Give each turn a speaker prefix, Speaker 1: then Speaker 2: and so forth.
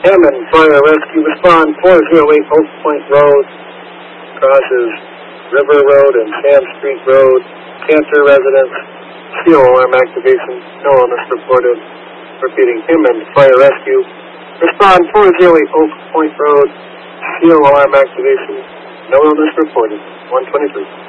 Speaker 1: Hammond Fire Rescue, respond 408 Oak Point Road, crosses River Road and Sam Street Road, Cantor residence, CO alarm activation, no illness reported. Repeating, Hammond Fire Rescue, respond 408 Oak Point Road, CO alarm activation, no illness reported. 123.